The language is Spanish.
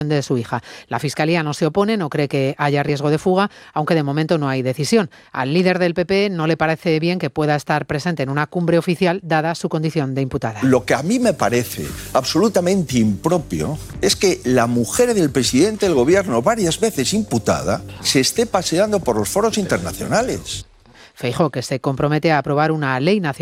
de su hija. La Fiscalía no se opone, no cree que haya riesgo de fuga, aunque de momento no hay decisión. Al líder del PP no le parece bien que pueda estar presente en una cumbre oficial, dada su condición de imputada. Lo que a mí me parece absolutamente impropio es que la mujer del presidente del gobierno, varias veces imputada, se esté paseando por los foros internacionales. Feijóo, que se compromete a aprobar una ley nacional